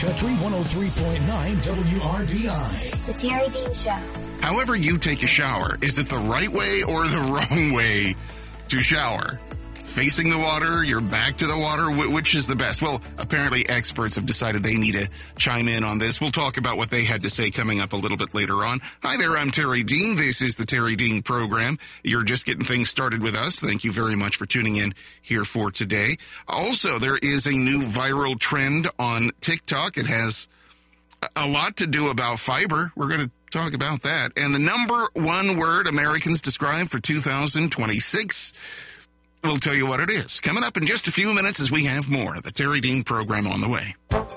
Country 103.9 WRBI. The Terry Dean Show. However you take a shower, is it the right way or the wrong way to shower? Facing the water, your back to the water, which is the best? Well, apparently experts have decided they need to chime in on this. We'll talk about what they had to say coming up a little bit later on. Hi there, I'm Terry Dean. This is the Terry Dean Program. You're just getting things started with us. Thank you very much for tuning in here for today. Also, there is a new viral trend on TikTok. It has a lot to do about fiber. We're going to talk about that. And the number one word Americans describe for 2026. We'll tell you what it is. Coming up in just a few minutes as we have more of the Terry Dean Program on the way.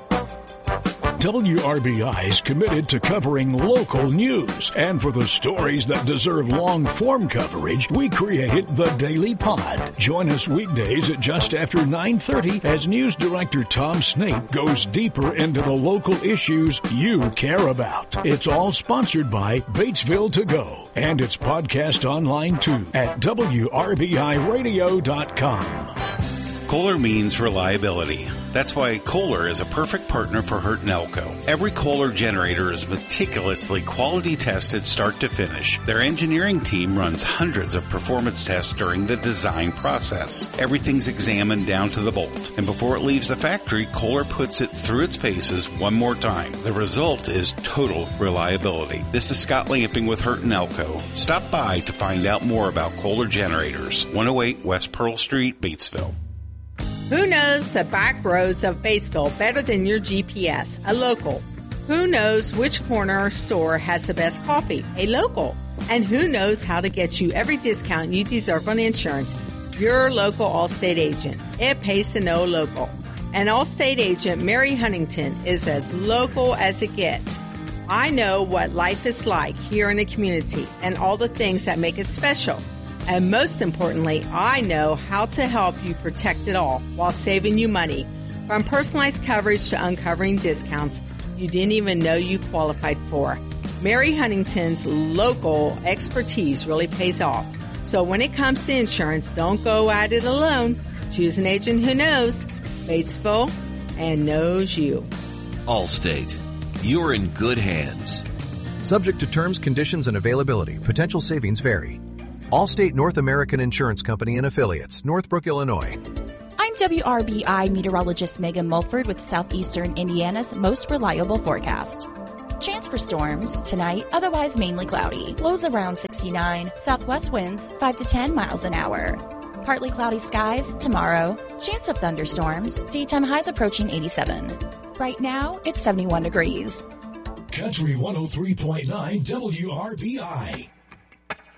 WRBI is committed to covering local news. And for the stories that deserve long-form coverage, we created the Daily Pod. Join us weekdays at just after 9:30 as News Director Tom Snape goes deeper into the local issues you care about. It's all sponsored by Batesville To Go. And it's podcast online too at WRBIRadio.com. Kohler means reliability. That's why Kohler is a perfect partner for Hurt and Elko. Every Kohler generator is meticulously quality tested start to finish. Their engineering team runs hundreds of performance tests during the design process. Everything's examined down to the bolt. And before it leaves the factory, Kohler puts it through its paces one more time. The result is total reliability. This is Scott Lamping with Hurt and Elko. Stop by to find out more about Kohler generators. 108 West Pearl Street, Batesville. Who knows the back roads of Batesville better than your GPS? A local. Who knows which corner store has the best coffee? A local. And who knows how to get you every discount you deserve on insurance? Your local Allstate agent. It pays to know local. And Allstate agent Mary Huntington is as local as it gets. I know what life is like here in the community and all the things that make it special. And most importantly, I know how to help you protect it all while saving you money. From personalized coverage to uncovering discounts you didn't even know you qualified for. Mary Huntington's local expertise really pays off. So when it comes to insurance, don't go at it alone. Choose an agent who knows Batesville and knows you. Allstate. You're in good hands. Subject to terms, conditions, and availability. Potential savings vary. Allstate North American Insurance Company and Affiliates, Northbrook, Illinois. I'm WRBI meteorologist Megan Mulford with Southeastern Indiana's most reliable forecast. Chance for storms tonight, otherwise mainly cloudy. Lows around 69, southwest winds 5 to 10 miles an hour. Partly cloudy skies tomorrow. Chance of thunderstorms, daytime highs approaching 87. Right now, it's 71 degrees. Country 103.9 WRBI.